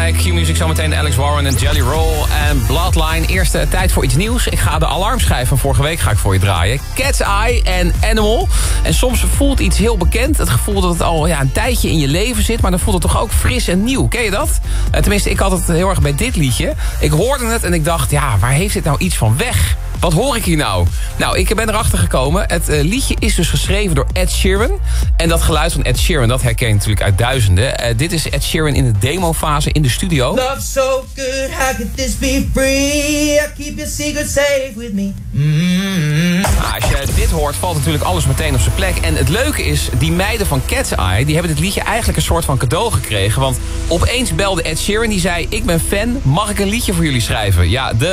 bij Q-Music. Zometeen Alex Warren en Jelly Roll en Bloodline. Eerste tijd voor iets nieuws. Ik ga de alarmschijf van vorige week ga ik voor je draaien. Cat's Eye en Animal. En soms voelt iets heel bekend. Het gevoel dat het al een tijdje in je leven zit. Maar dan voelt het toch ook fris en nieuw. Ken je dat? Tenminste, ik had het heel erg bij dit liedje. Ik hoorde het en ik dacht, waar heeft dit nou iets van weg? Wat hoor ik hier nou? Nou, ik ben erachter gekomen. Het liedje is dus geschreven door Ed Sheeran. En dat geluid van Ed Sheeran, dat herken je natuurlijk uit duizenden. Dit is Ed Sheeran in de demofase in de studio. Love so good, how could this be free? I keep your secret safe with me. Als je dit hoort, valt natuurlijk alles meteen op zijn plek. En het leuke is, die meiden van Cat's Eye, die hebben dit liedje eigenlijk een soort van cadeau gekregen. Want opeens belde Ed Sheeran, die zei, ik ben fan, mag ik een liedje voor jullie schrijven? Ja,